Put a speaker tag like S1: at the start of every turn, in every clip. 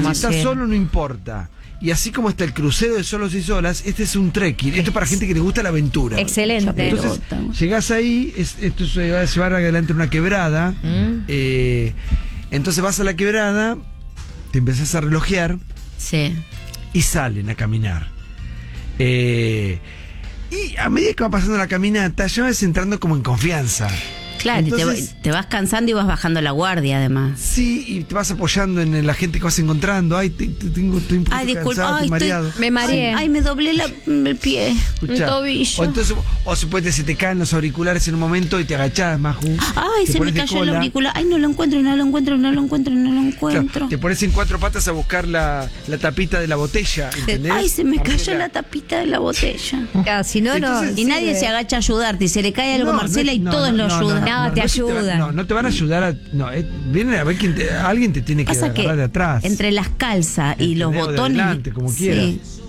S1: si estás
S2: así.
S1: solo no importa. Y así como está el crucero de solos y solas, este es un trekking. Esto es para gente que le gusta la aventura.
S2: Excelente.
S1: Entonces, llegás ahí, esto se va a llevar adelante una quebrada. Entonces vas a la quebrada, te empezás a relojear
S3: Sí.
S1: y salen a caminar. Y a medida que va pasando la caminata, ya vas entrando como en confianza.
S3: Claro,
S1: Entonces,
S3: te vas cansando y vas bajando la guardia, además.
S1: sí, y te vas apoyando en la gente que vas encontrando. Ay, estoy un poquito cansado, estoy mareado.
S2: Me mareé.
S3: Ay, me doblé el pie.
S1: Escuchá,
S3: Un tobillo.
S1: O entonces, o suponete se te caen los auriculares en un momento y te agachás, Maju.
S3: Ay,
S1: te
S3: se me
S1: pones de
S3: cayó el
S1: cola.
S3: auricular. Ay, no lo encuentro.
S1: Claro, te pones en cuatro patas a buscar la tapita de la botella, ¿entendés?
S3: Ay, se me cayó
S1: Marcela.
S3: la tapita de la botella.
S2: Claro, si no,
S1: Entonces,
S3: Y nadie se agacha a ayudarte. Y se le cae algo a Marcela y todos lo ayudan.
S2: No, te ayudan.
S1: No te van a ayudar a. No, vienen a ver alguien te tiene que
S3: Pasa que
S1: agarrar de atrás.
S3: entre las calzas y los
S1: O de
S3: botones.
S1: adelante, como quieras.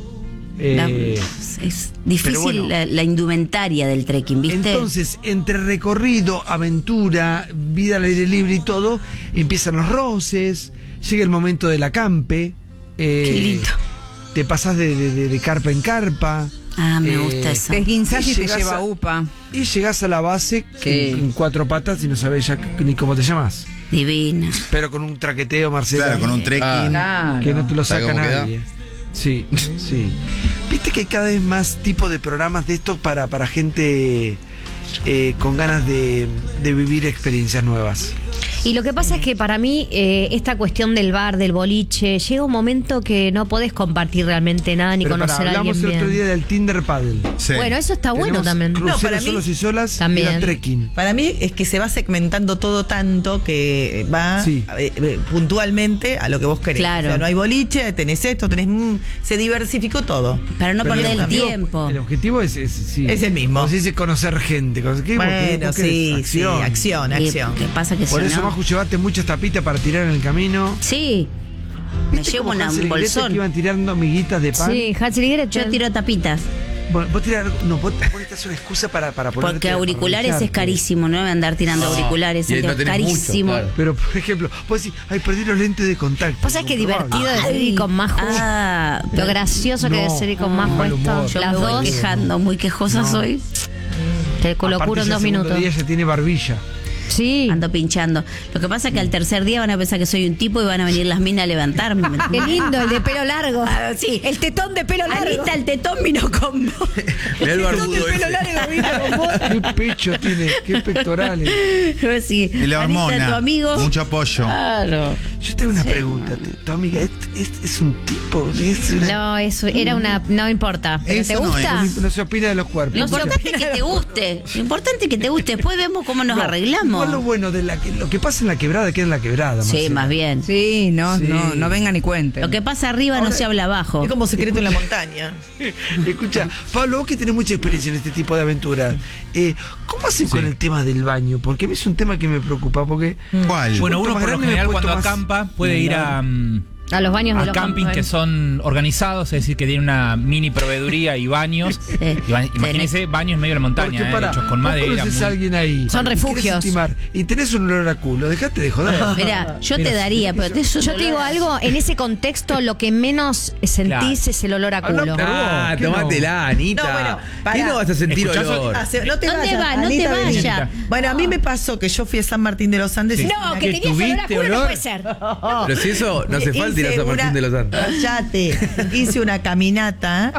S3: Es difícil
S1: pero bueno.
S3: la indumentaria del trekking, ¿viste?
S1: Entonces, entre recorrido, aventura, vida al aire libre y todo, empiezan los roces, llega el momento del acampe.
S3: Qué lindo.
S1: Te pasás de carpa en carpa.
S3: Ah, me gusta eso.
S4: Te esguinzás y te
S1: llegás
S4: lleva UPA.
S1: Y llegás a la base
S4: ¿Qué?
S1: en cuatro patas y no sabés ya ni cómo te llamas.
S3: Divina.
S1: Pero con un traqueteo, Marcela.
S5: Claro, con un trekking.
S4: Claro.
S1: Que no te lo
S5: ¿Sabe
S1: saca
S5: cómo queda?
S1: nadie. Sí, sí. Viste que hay cada vez más tipos de programas de estos para gente con ganas de vivir experiencias nuevas.
S2: Y lo que pasa es que para mí esta cuestión del bar, del boliche, llega un momento que no podés compartir realmente nada ni
S1: Pero
S2: conocer a alguien
S1: hablamos el otro
S2: bien.
S1: día del Tinder Paddle.
S5: Sí.
S2: Bueno, eso está bueno
S1: Tenemos
S2: también.
S1: Cruceros
S4: No, para mí-
S1: solos y solas
S2: También.
S1: y era trekking.
S4: Para mí es que se va segmentando todo tanto que va
S1: Sí.
S4: puntualmente a lo que vos querés.
S3: Claro.
S4: O sea, no hay boliche, tenés esto, se diversificó todo.
S3: Para no
S1: Pero
S3: perder el
S1: objetivo-
S3: tiempo.
S1: El objetivo es sí.
S4: Es el mismo.
S1: Como se dice conocer gente. ¿Qué?
S4: Bueno,
S1: Porque
S4: sí,
S1: es
S4: sí, acción.
S3: ¿Qué pasa que
S1: Por
S3: si
S1: eso,
S3: no?
S1: Maju, llevaste muchas tapitas para tirar en el camino.
S3: Sí. Me
S1: ¿Viste
S3: llevo
S1: como
S3: un
S1: Hansel y Gretel
S3: bolsón.
S1: que iban tirando miguitas de pan?
S2: Sí, Hansel y Gretel.
S3: Yo tiro tapitas.
S1: Bueno, vos necesitas una excusa para ponerte
S3: Porque auriculares es carísimo, no voy a andar tirando auriculares.
S5: y
S3: es
S5: no tenés
S3: carísimo.
S5: mucho, claro.
S1: Pero, por ejemplo, vos decís, ay, perdí los lentes de contacto.
S2: Vos sabés qué divertido de ser ir con Maju.
S3: Ah,
S2: Lo gracioso que
S1: No,
S2: debe ser ir con Maju
S1: mal
S2: esto.
S1: humor.
S3: yo
S2: Las
S3: me voy
S2: dos.
S3: quejando, muy quejosa
S1: No.
S3: soy.
S2: Te lo
S1: Aparte,
S2: curo en
S1: ya
S2: 2
S1: el segundo
S2: minutos.
S1: día ya tiene barbilla.
S2: Sí.
S3: Ando pinchando. Lo que pasa es que al tercer día van a pensar que soy un tipo y van a venir las minas a levantarme. ¿me
S2: Qué
S3: entendés?
S2: lindo, el de pelo largo.
S3: Sí.
S2: El tetón de pelo largo.
S3: Anita, el tetón vino con vos.
S5: Mirá el barbudo ese.
S1: Qué pecho tiene, qué pectorales.
S3: Sí.
S5: Y la
S3: Anita,
S5: hormona.
S3: tu amigo.
S5: Mucho apoyo.
S3: Claro.
S1: Yo tengo una pregunta. ¿Tu amiga es un tipo? ¿Es una-
S2: No, eso era una. No importa. ¿Te
S5: Eso no
S2: gusta?
S1: No se opina de los cuerpos.
S3: Lo importante es que te guste. Lo importante es que te guste. Después vemos cómo nos arreglamos.
S1: ¿Cuál es lo bueno de lo que pasa en la quebrada queda en la quebrada?
S3: Sí,
S1: Marcela?
S3: más bien.
S4: Sí, no,
S1: Sí.
S4: no venga ni cuente.
S3: Lo que pasa arriba no se habla abajo.
S4: Es como secreto en la montaña.
S1: Escucha, Pablo, vos que tenés mucha experiencia en este tipo de aventuras, ¿cómo hacen con el tema del baño? Porque a mí es un tema que me preocupa, porque...
S5: ¿Cuál?
S6: Bueno,
S1: Cuanto
S6: uno
S1: más
S6: por lo
S1: grande me
S6: general
S1: he
S6: cuando
S1: puesto más-
S6: acampa puede ir
S2: A los baños de
S6: a
S2: los
S6: camping
S2: campos.
S6: que son organizados, es decir, que tienen una mini proveeduría y baños. Imagínense baños en medio de la
S1: Porque
S6: montaña,
S1: pará,
S6: hechos con
S1: vos
S6: madera.
S1: conoces
S6: muy-
S1: a alguien ahí.
S2: Son
S1: y querés
S2: refugios.
S1: intimar, y tenés un olor a culo, dejate de joder.
S3: Mira, yo te daría, pero
S2: Yo te digo algo, en ese contexto lo que menos sentís
S6: Claro.
S2: es el olor a
S1: Habla
S2: culo.
S1: por vos.
S7: Ah,
S1: ¿qué no?
S7: tomátela, Anita.
S4: No, bueno, pará.
S7: ¿Qué no vas a sentir
S6: Escuchás-
S7: olor?
S4: No te
S3: ¿Dónde
S4: vayas,
S3: va? No te
S4: Anita, vení.
S3: vayas.
S4: Bueno, a mí me pasó que yo fui a San Martín de los Andes. y hice
S2: No,
S4: una-
S2: que tenías olor a culo no puede ser.
S7: Pero si eso no hace falta ir a
S4: Hice
S7: San Martín
S4: una-
S7: de los Andes.
S4: Cállate. Hice una caminata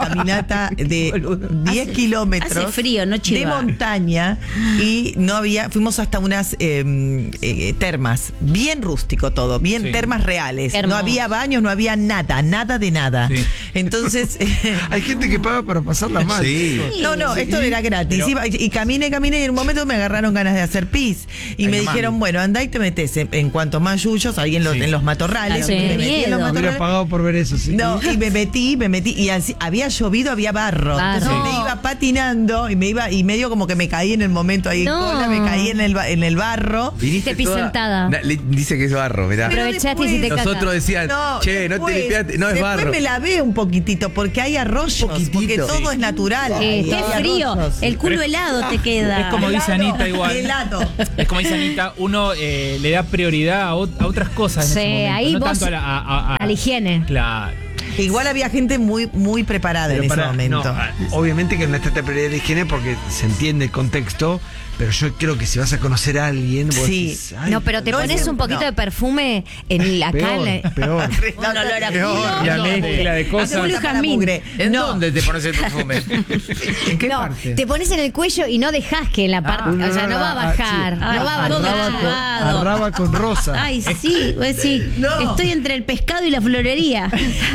S4: de 10 kilómetros.
S3: Hace frío, no
S4: de
S3: chiva.
S4: montaña y no había, fuimos hasta unas termas, bien rústico todo, bien
S6: Sí.
S4: termas reales.
S2: Hermoso.
S4: No había baños, no había nada de nada.
S6: Sí.
S4: Entonces,
S1: Hay gente que paga para pasarla mal.
S5: Sí.
S4: no, esto era gratis.
S6: Pero-
S4: Y caminé y en un momento me agarraron ganas de hacer pis. Y
S6: Ay,
S4: me
S6: no
S4: dijeron,
S6: mames.
S4: bueno, andá y te metes en cuanto más yuyos, ahí
S6: Sí.
S4: en los matorrales.
S3: Claro,
S4: Me
S3: qué
S4: metí en los
S3: miedo.
S1: Hubiera
S4: matorrales.
S1: pagado por ver eso, sí.
S4: No, y me metí, y así, había llovido, había barro.
S2: Barro.
S4: Entonces
S2: No.
S4: me iba patinando y medio como que me caí en el momento ahí
S2: No.
S4: en cola, me caí en el barro.
S7: Viniste
S2: Te pis
S7: toda-
S2: sentada.
S7: Dice que es barro, mirá.
S4: Pero
S2: Aprovechaste y
S4: después-
S2: hiciste caca.
S7: Nosotros decían, che, no te
S4: después-
S7: limpiaste, no es
S4: después
S7: barro.
S4: me lavé un poquitito, porque hay arroyos,
S1: Poquitito.
S4: porque todo es natural.
S3: Qué
S4: Hay
S3: frío.
S4: arroyos.
S3: El culo helado te queda.
S6: Es como dice Anita igual.
S4: Helado.
S6: Es como dice Anita, uno le da prioridad a otras cosas en
S2: Sí,
S6: ese momento,
S2: ahí
S6: no
S2: vos-
S6: tanto
S2: a la higiene.
S6: Claro.
S4: Igual había gente muy, muy preparada en ese momento.
S1: Obviamente que no está esta prioridad de higiene porque se entiende el contexto, pero yo creo que si vas a conocer a alguien, vos
S4: Sí.
S1: decís, "Ay,
S2: No, pero te
S4: no,
S2: pones
S4: ese-
S2: un poquito
S4: no.
S2: de perfume en la
S1: peor,
S2: cara.
S1: peor.
S3: Un olor a
S4: Peor.
S3: culo.
S6: La mezcla de
S4: Hace
S6: cosas.
S4: mucho jazmín.
S5: ¿En
S4: No.
S5: dónde te pones el perfume?
S1: ¿En qué
S2: No,
S1: parte?
S2: te pones en el cuello y no dejas que en la parte, o sea, no va a bajar,
S3: sí.
S2: no va a
S3: Todo
S2: bajar.
S3: chupado.
S1: Arraba con rosa.
S3: Ay, sí, pues sí.
S4: No.
S3: Estoy entre el pescado y la florería.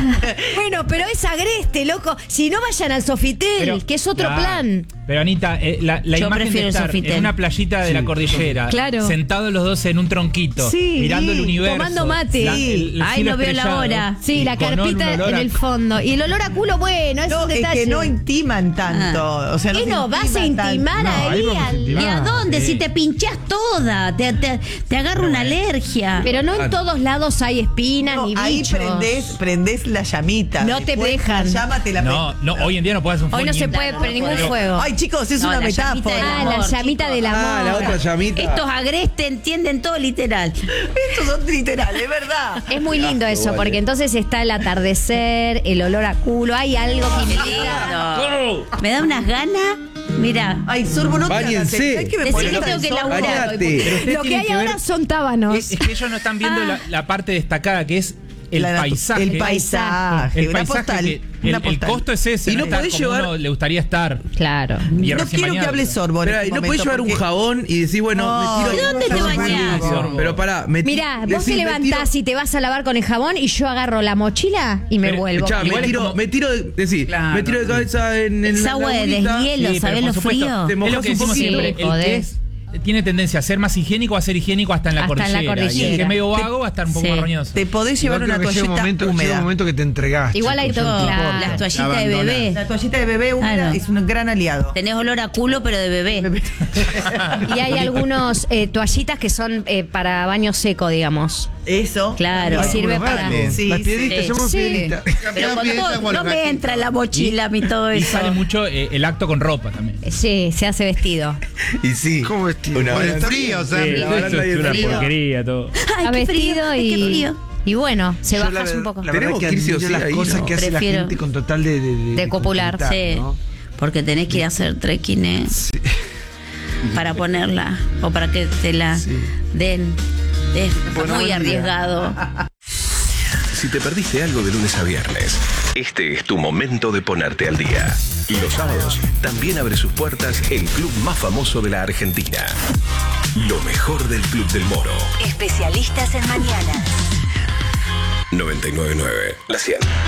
S2: Bueno, pero es agreste, loco. Si no vayan al Sofitel,
S6: Pero-
S2: que es otro
S6: claro.
S2: plan.
S6: Pero Anita, la
S3: Yo
S6: imagen de
S3: prefiero el
S6: estar
S3: Sofitel.
S6: en una playita de la cordillera,
S2: Claro.
S6: sentados los dos en un tronquito,
S2: Sí,
S6: mirando el universo,
S2: tomando mate.
S6: el
S3: Ay,
S6: cielo
S3: no veo la
S6: estrellado,
S3: hora.
S2: Sí,
S6: y
S2: la
S6: con
S2: carpita
S6: un olor
S2: en
S6: a-
S2: el fondo. Y el olor a culo, bueno, es
S4: No,
S2: un
S4: es
S2: detalle.
S4: que no intiman tanto. O sea,
S2: ¿Qué
S4: se
S2: no? ¿Vas a
S4: intiman
S2: intimar
S4: tanto.
S1: ahí
S2: ahí?
S1: vamos a
S2: al-
S1: intimar.
S3: ¿Y a dónde?
S6: sí.
S3: Si te pinchás toda, te agarra una alergia.
S2: Pero no en todos lados hay espinas
S4: No,
S2: ni
S4: ahí
S2: bichos.
S4: prendés la llamita.
S2: No te
S4: Después
S2: dejan.
S4: La llama te la
S6: No, no, hoy en día no puedes hacer un
S2: Hoy no
S6: fuego
S2: se
S6: ni-
S2: puede prender ningún
S6: Pero-
S2: fuego.
S4: Ay, chicos, es
S3: No,
S4: una
S3: la llamita del
S4: metáfora.
S2: Ah, la
S3: amor,
S2: llamita
S3: chicos.
S2: del amor.
S1: Ah, la otra llamita.
S3: Estos agrestes entienden todo literal.
S4: Estos son literales, es verdad.
S2: Es muy lindo eso, porque entonces está el atardecer, el olor a culo, hay algo que
S3: Qué
S2: invita.
S3: lindo. Me da unas ganas. Mira,
S4: Ay, Sorbo, no te hagas
S1: Báñense.
S4: el- ¿sabes qué me
S3: Decí
S4: pone
S3: que
S4: esta
S3: tengo que
S4: Sorbo?
S3: laburar hoy,
S1: Bañate.
S6: Pero ustedes
S2: Lo que
S6: tienen
S2: hay
S6: que ver-
S2: ahora son tábanos.
S6: es que ellos no están viendo la parte destacada que es el
S4: La natu-
S6: paisaje.
S4: El paisaje.
S6: El
S4: una
S6: paisaje
S4: postal.
S6: que
S4: una
S6: el
S4: postal.
S6: costo es ese,
S1: Y no
S6: estar
S1: podés
S6: como
S1: llevar-
S6: uno le gustaría estar.
S2: Claro.
S6: Y
S4: No
S6: recién
S4: quiero que
S6: bañado.
S4: hable Sorbo en
S7: Pero
S4: este
S7: no
S4: momento,
S7: podés llevar un
S4: porque-
S7: jabón y decir, bueno,
S4: No.
S7: me tiro.
S3: ¿De dónde te
S7: Sorbo,
S3: bañás?
S6: Sorbo.
S7: Pero pará,
S2: Mirá, vos te levantás y te vas a lavar con el jabón y yo agarro la mochila y me
S6: Pero,
S2: vuelvo.
S7: me
S6: Igual es como-
S7: tiro
S6: Claro.
S7: me tiro de cabeza en
S3: es
S7: la
S3: agua de
S7: lagunita.
S3: deshielo,
S6: Sí, pero
S3: ¿sabés
S6: por
S3: lo
S6: supuesto,
S3: frío?
S7: te
S6: Es lo
S7: mojas
S6: que
S7: un
S6: decimos
S7: poquito.
S6: siempre, el
S2: Podés.
S6: que es tiene tendencia a ser más higiénico, a ser higiénico hasta en la
S2: Hasta en la
S6: cordillera. Y el
S2: cordillera.
S6: que es medio vago va a estar un poco
S3: Sí.
S6: más roñoso.
S4: Te podés llevar
S1: Igual
S4: una
S1: creo que llega un
S4: toallita
S1: momento, llega
S4: húmeda.
S1: un momento que te entregás.
S2: Igual hay
S1: chicos,
S2: todo,
S1: no te
S2: claro.
S1: importa.
S3: Las toallitas de bebé.
S4: La toallita de bebé húmeda
S3: Claro.
S4: es un gran aliado.
S3: Tenés olor a culo, pero de bebé.
S2: Y hay algunos toallitas que son para baño seco, digamos.
S4: Eso.
S3: Claro.
S2: Y sirve
S1: Como los
S2: para.
S1: gatos.
S4: Sí,
S1: Las
S4: sí.
S1: piedritas, llamamos
S2: Sí.
S1: piedritas.
S3: Pero con todo, no me entra en la mochila a mí todo
S6: Y
S3: eso.
S6: sale mucho el acto con ropa también.
S2: Sí, se hace vestido.
S7: Y sí.
S1: ¿Cómo vestido?
S7: Una
S1: Bueno,
S7: baranda-
S5: frío, o sea,
S6: Sí,
S7: la baranda y el
S6: es una
S7: frío.
S6: porquería todo.
S3: Ay,
S2: Está
S3: qué frío,
S2: vestido
S3: ay, qué frío.
S2: y bueno, se
S1: Yo
S2: bajas un poco.
S1: La verdad
S7: Tenemos
S1: que
S7: que ir sí o
S1: admiro
S7: sí
S1: las
S7: ahí,
S1: cosas
S7: ¿no?
S1: que hace
S3: Prefiero-
S1: la gente con total de
S2: copular,
S1: consultar,
S3: Sí,
S1: ¿no?
S3: porque tenés que ir a hacer trekking para ponerla o para que te la den. Es
S1: Bueno,
S3: muy
S1: buen día.
S3: arriesgado.
S8: Si te perdiste algo de lunes a viernes, este es tu momento de ponerte al día. Y los sábados también abre sus puertas el club más famoso de la Argentina. Lo mejor del Club del Moro.
S9: Especialistas en mañanas.
S8: 99.9, la 100.